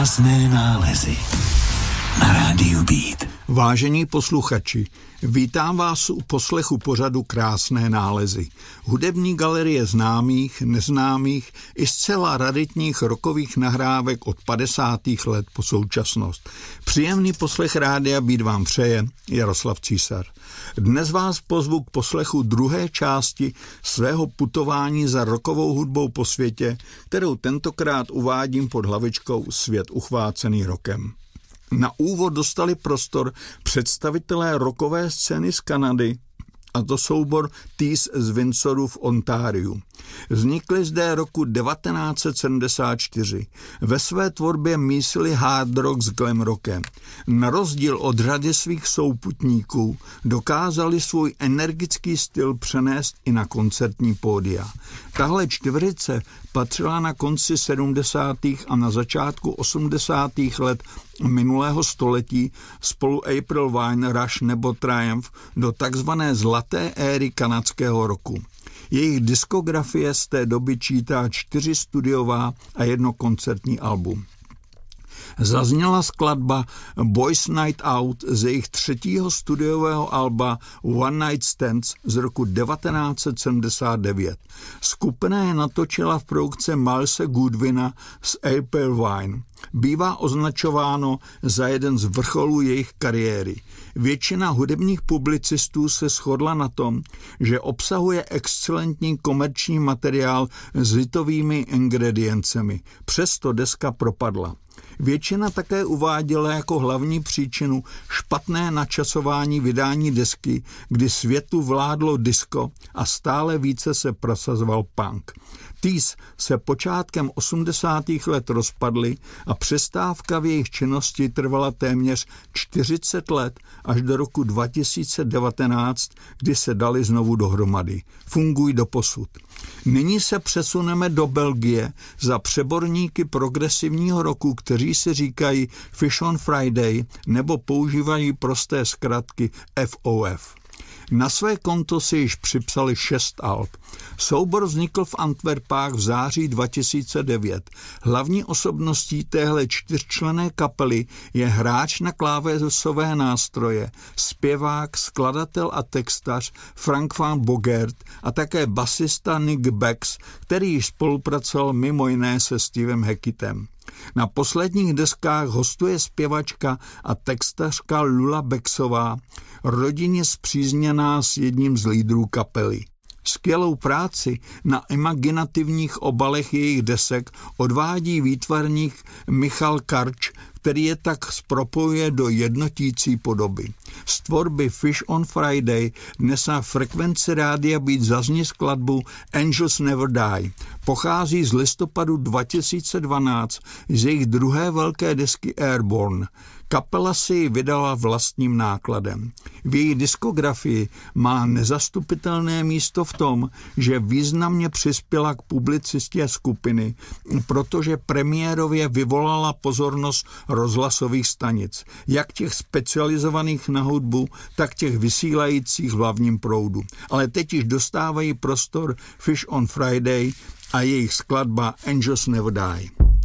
Krásné nálezy na rádiu Beat. Vážení posluchači, vítám vás u poslechu pořadu Krásné nálezy. Hudební galerie známých, neznámých i zcela raritních rockových nahrávek od 50. let po současnost. Příjemný poslech rádia Beat vám přeje Jaroslav Císař. Dnes vás pozvu k poslechu druhé části svého putování za rockovou hudbou po světě, kterou tentokrát uvádím pod hlavičkou Svět uchvácený rokem. Na úvod dostali prostor představitelé rockové scény z Kanady, a to soubor Tees z Windsoru v Ontariu. Vznikli zde roku 1974. Ve své tvorbě mísili hard rock s glam rockem. Na rozdíl od řady svých souputníků dokázali svůj energický styl přenést i na koncertní pódia. Tahle čtveřice patřila na konci 70. a na začátku 80. let minulého století spolu April Wine, Rush nebo Triumph do takzvané zlaté éry kanadského rocku. Jejich diskografie z té doby čítá 4 studiová a 1 koncertní album. Zazněla skladba Boys Night Out z jejich 3. studiového alba One Night Stands z roku 1979. Skupina je natočila v produkce Milese Goodwina z April Wine. Bývá označováno za jeden z vrcholů jejich kariéry. Většina hudebních publicistů se shodla na tom, že obsahuje excelentní komerční materiál s hitovými ingrediencemi. Přesto deska propadla. Většina také uváděla jako hlavní příčinu špatné načasování vydání desky, kdy světu vládlo disco a stále více se prosazoval punk. Tees se počátkem 80. let rozpadly a přestávka v jejich činnosti trvala téměř 40 let až do roku 2019, kdy se dali znovu dohromady. Fungují doposud. Nyní se přesuneme do Belgie za přeborníky progresivního rocku, kteří si říkají Fish on Friday nebo používají prosté zkratky FOF. Na své konto si již připsali 6 alb. Soubor vznikl v Antwerpách v září 2009. Hlavní osobností téhle 4členné kapely je hráč na klávesové nástroje, zpěvák, skladatel a textař Frank van Bogaert a také basista Nick Becks, který již spolupracoval mimo jiné se Stevem Hacketem. Na posledních deskách hostuje zpěvačka a textařka Lula Becksová, rodině spřízněná s jedním z lídrů kapely. Skvělou práci na imaginativních obalech jejich desek odvádí výtvarník Michal Karč, který je tak zpropojuje do jednotící podoby. Z tvorby Fish on Friday dnes na frekvenci rádia Beat zazní skladbu Angels Never Die. Pochází z listopadu 2012 z jejich druhé velké desky Airborne. Kapela si ji vydala vlastním nákladem. V její diskografii má nezastupitelné místo v tom, že významně přispěla k publicistě skupiny, protože premiérově vyvolala pozornost rozhlasových stanic, jak těch specializovaných na hudbu, tak těch vysílajících v hlavním proudu. Ale teď již dostávají prostor Fish on Friday a jejich skladba Angels Never Die.